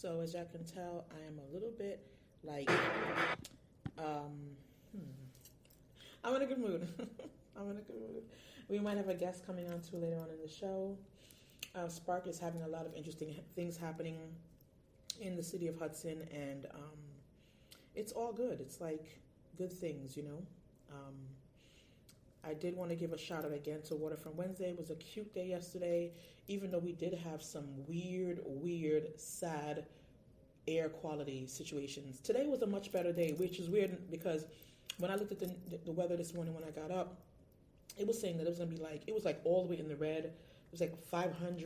So as y'all can tell, I am a little bit like, I'm in a good mood. I'm in a good mood. We might have a guest coming on too later on in the show. Spark is having a lot of interesting things happening in the city of Hudson, and it's all good. It's like good things, you know. I did want to give a shout out again to Waterfront Wednesday. It was a cute day yesterday, even though we did have some weird, sad air quality situations. Today was a much better day, which is weird because when I looked at the weather this morning when I got up, it was saying that it was going to be like, it was like all the way in the red. It was like 500